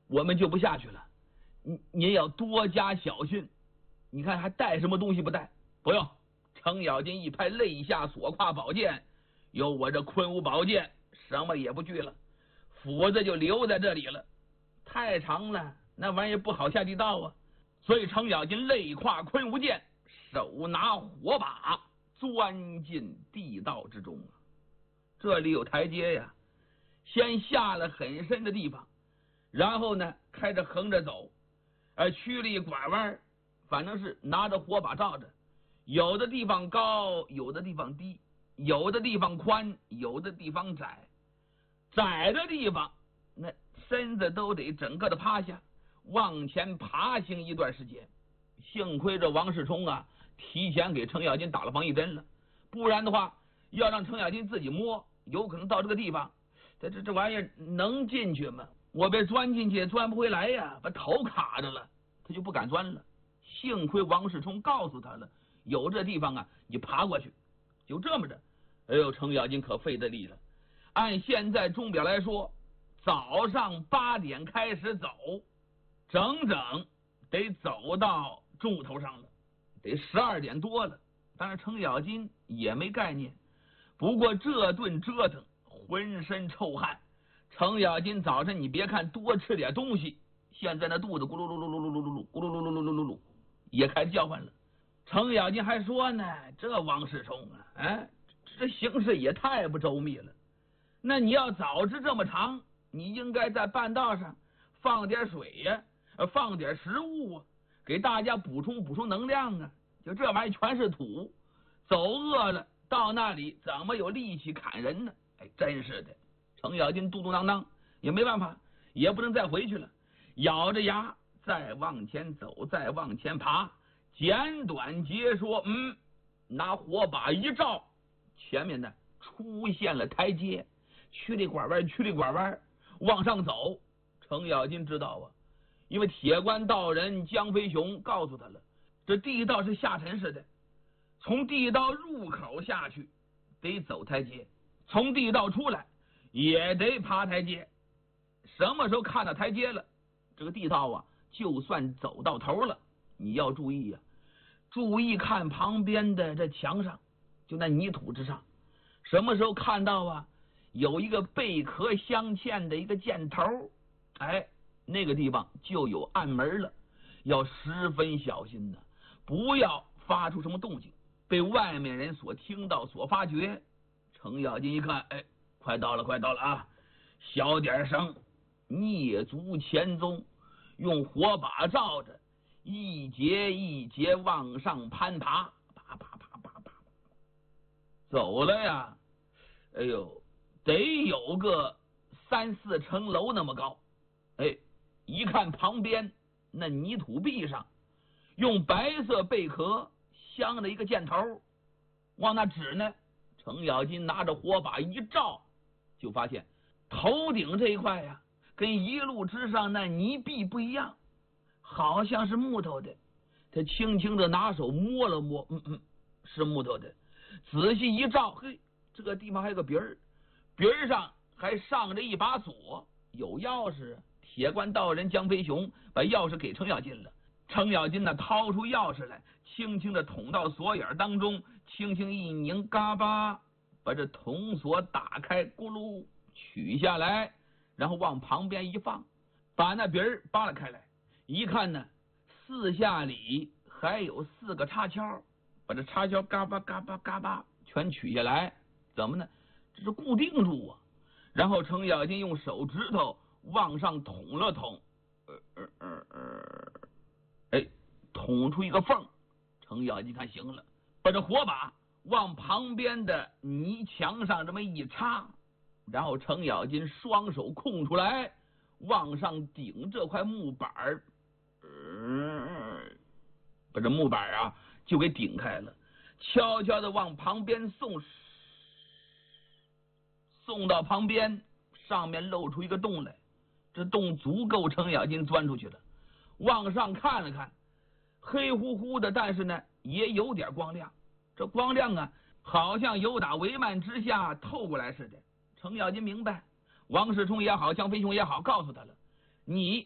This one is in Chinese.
我们就不下去了。您要多加小心。你看还带什么东西不带？不用。程咬金一拍肋下所挎宝剑，有我这昆吾宝剑，什么也不惧了，斧子就留在这里了。太长了，那玩意儿不好下地道啊。所以程咬金肋挎昆吾剑，手拿火把，钻进地道之中啊。这里有台阶呀，先下了很深的地方，然后呢开着横着走，曲里拐弯，反正是拿着火把照着，有的地方高，有的地方低，有的地方宽，有的地方窄，窄的地方那身子都得整个的趴下，往前爬行一段时间。幸亏这王世充啊提前给程咬金打了防疫针了，不然的话要让程咬金自己摸，有可能到这个地方这玩意儿能进去吗？我别钻进去也钻不回来呀，把头卡着了，他就不敢钻了。幸亏王世充告诉他了，有这地方啊你爬过去。就这么着，哎呦，程咬金可费的力了。按现在钟表来说，早上8点开始走，整整得走到中午头上了，得12点多了。当然程咬金也没概念，不过这顿折腾浑身臭汗。程咬金早晨你别看多吃点东西，现在那肚子咕噜噜噜噜噜噜噜咕噜噜噜噜噜噜噜也开始叫唤了。程咬金还说呢，这王世充啊，这形势也太不周密了。那你要早知这么长，你应该在半道上放点水呀，放点食物啊，给大家补充能量啊。就这玩意全是土，走饿了到那里怎么有力气砍人呢？哎，真是的。程咬金嘟嘟囔囔，也没办法，也不能再回去了，咬着牙再往前走，再往前爬。简短截说，拿火把一照，前面呢出现了台阶，曲里拐弯往上走。程咬金知道啊，因为铁关道人江飞雄告诉他了，这地道是下沉式的，从地道入口下去得走台阶，从地道出来也得爬台阶。什么时候看到台阶了，这个地道啊就算走到头了。你要注意啊，注意看旁边的这墙上，就那泥土之上，什么时候看到啊有一个贝壳镶嵌的一个箭头，那个地方就有暗门了，要十分小心的，不要发出什么动静，被外面人所听到所发觉。程咬金一看，快到了啊，小点声，蹑足前踪，用火把照着，一节一节往上攀爬，啪啪啪啪啪，走了呀，哎呦，得有个3、4层楼那么高。一看旁边那泥土壁上用白色贝壳镶了一个箭头，往那指呢。程咬金拿着火把一照，就发现头顶这一块呀跟一路之上那泥壁不一样，好像是木头的。他轻轻的拿手摸了摸，是木头的。仔细一照，嘿，这个地方还有个鼻儿，鼻儿上还上着一把锁，有钥匙。铁关道人江飞雄把钥匙给程咬金了。程咬金呢掏出钥匙来，轻轻的捅到锁眼当中，轻轻一拧，嘎巴把这铜锁打开，咕噜取下来，然后往旁边一放，把那鼻儿扒拉开来。一看呢，四下里还有4个插销，把这插销嘎巴嘎巴嘎巴全取下来。怎么呢？这是固定住啊。然后程咬金用手指头往上捅了捅，捅出一个缝。程咬金看行了，把这火把往旁边的泥墙上这么一插，然后程咬金双手空出来，往上顶这块木板把这木板啊就给顶开了，悄悄的往旁边送到旁边，上面露出一个洞来。这洞足够程咬金钻出去了。往上看了看，黑乎乎的，但是呢也有点光亮。这光亮啊好像由打帷幔之下透过来似的。程咬金明白，王世充也好，江飞雄也好，告诉他了，你